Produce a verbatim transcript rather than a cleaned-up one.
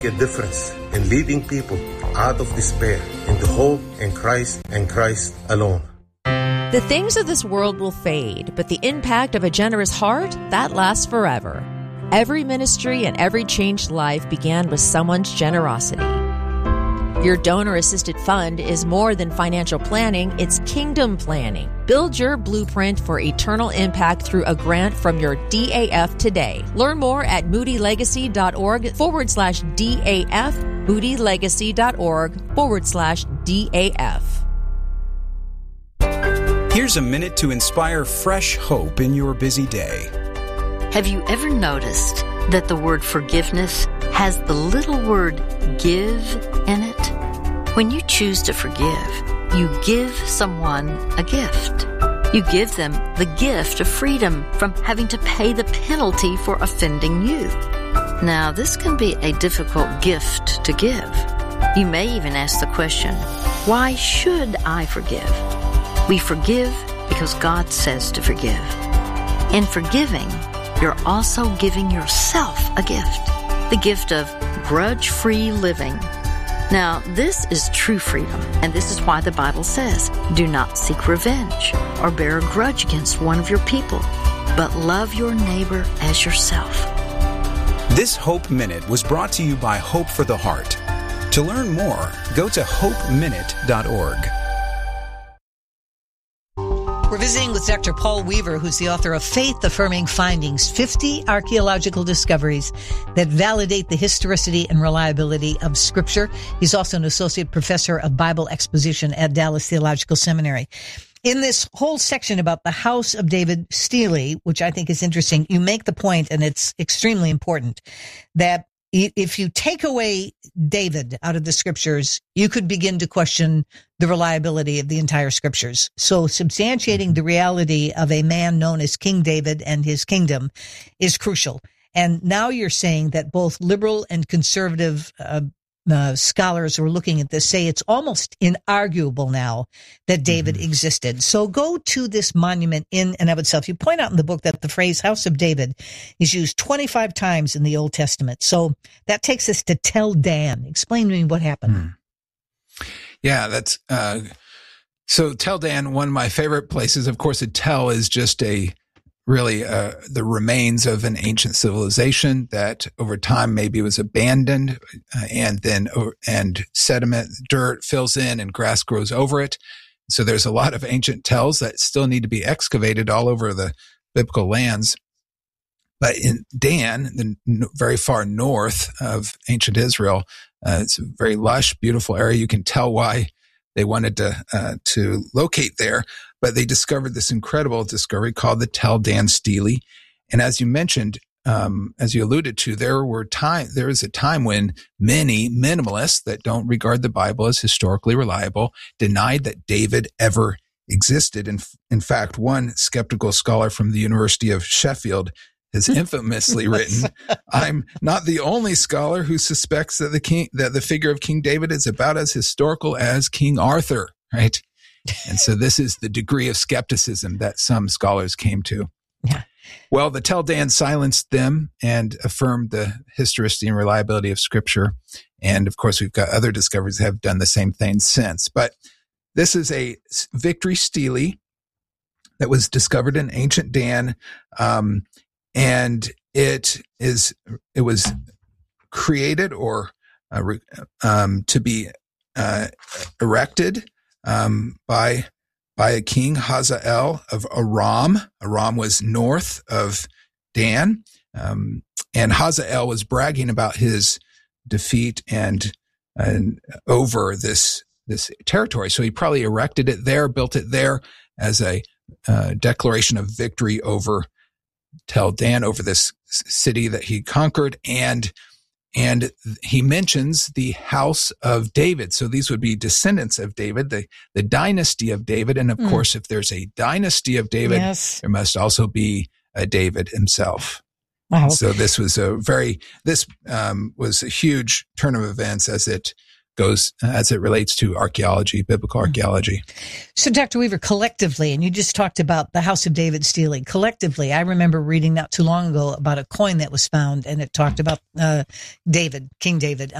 A difference in leading people out of despair into hope in Christ and Christ alone. The things of this world will fade, but the impact of a generous heart, that lasts forever. Every ministry and every changed life began with someone's generosity. Your donor-assisted fund is more than financial planning, it's kingdom planning. Build your blueprint for eternal impact through a grant from your D A F today. Learn more at moodylegacy.org forward slash DAF, moodylegacy.org forward slash DAF. Here's a minute to inspire fresh hope in your busy day. Have you ever noticed that the word forgiveness has the little word give in it? When you choose to forgive, you give someone a gift. You give them the gift of freedom from having to pay the penalty for offending you. Now, this can be a difficult gift to give. You may even ask the question, why should I forgive? We forgive because God says to forgive. In forgiving, you're also giving yourself a gift, the gift of grudge-free living. Now, this is true freedom, and this is why the Bible says, do not seek revenge or bear a grudge against one of your people, but love your neighbor as yourself. This Hope Minute was brought to you by Hope for the Heart. To learn more, go to hope minute dot org. We're visiting with Doctor Paul Weaver, who's the author of Faith-Affirming Findings, fifty archaeological discoveries that validate the historicity and reliability of Scripture. He's also an associate professor of Bible exposition at Dallas Theological Seminary. In this whole section about the house of David Steely, which I think is interesting, you make the point, and it's extremely important, that if you take away David out of the scriptures, you could begin to question the reliability of the entire scriptures. So substantiating the reality of a man known as King David and his kingdom is crucial. And now you're saying that both liberal and conservative uh, uh, scholars who are looking at this say it's almost inarguable now that David mm-hmm. existed. So go to this monument in and of itself. You point out in the book that the phrase House of David is used twenty-five times in the Old Testament. So that takes us to Tel Dan. Explain to me what happened. Hmm. Yeah, that's, uh, so Tel Dan, one of my favorite places, of course, a Tel is just a, really, uh, the remains of an ancient civilization that over time maybe was abandoned, uh, and then, uh, and sediment, dirt fills in and grass grows over it. So there's a lot of ancient Tels that still need to be excavated all over the biblical lands. But in Dan, the n- very far north of ancient Israel, uh, it's a very lush, beautiful area. You can tell why they wanted to uh, to locate there. But they discovered this incredible discovery called the Tel Dan Stele. And as you mentioned, um, as you alluded to, there were time there was a time when many minimalists that don't regard the Bible as historically reliable denied that David ever existed. In, in fact, one skeptical scholar from the University of Sheffield has infamously written, I'm not the only scholar who suspects that the king, that the figure of King David is about as historical as King Arthur, right? And so this is the degree of skepticism that some scholars came to. Yeah. Well, the Tel Dan silenced them and affirmed the historicity and reliability of Scripture. And of course, we've got other discoveries that have done the same thing since. But this is a victory stele that was discovered in ancient Dan. Um, And it is, it was created or uh, um, to be uh, erected um, by by a king, Hazael of Aram. Aram was north of Dan, um, and Hazael was bragging about his defeat and, and over this this territory. So he probably erected it there, built it there as a uh, declaration of victory over Tel Dan, over this city that he conquered, and and he mentions the house of David. So these would be descendants of David, the, the dynasty of David. And of mm. course, if there's a dynasty of David, yes. there must also be a David himself. Wow. So this was a very, this um, was a huge turn of events as it goes as it relates to archaeology, biblical archaeology. So, Doctor Weaver, collectively, and you just talked about the House of David stealing. Collectively, I remember reading not too long ago about a coin that was found, and it talked about uh, David, King David.